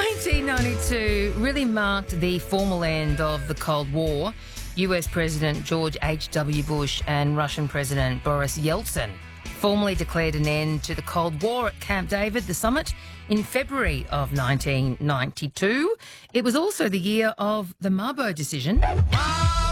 1992 really marked the formal end of the Cold War. US President George H.W. Bush and Russian President Boris Yeltsin formally declared an end to the Cold War at Camp David, the summit, in February of 1992. It was also the year of the Mabo decision.